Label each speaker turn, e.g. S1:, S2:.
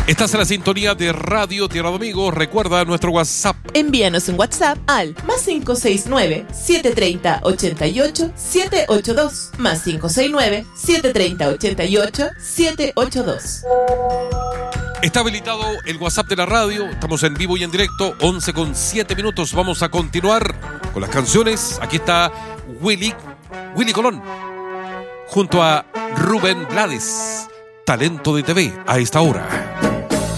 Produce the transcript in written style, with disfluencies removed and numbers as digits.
S1: Estás en la sintonía de Radio Tierra de Amigos. Recuerda nuestro WhatsApp.
S2: Envíanos un WhatsApp al +569 730 88 782 +569 730 88 782.
S1: Está habilitado el WhatsApp de la radio. Estamos en vivo y en directo, 11:07. Vamos a continuar con las canciones. Aquí está Willy Colón junto a Rubén Blades, talento de TV a esta hora.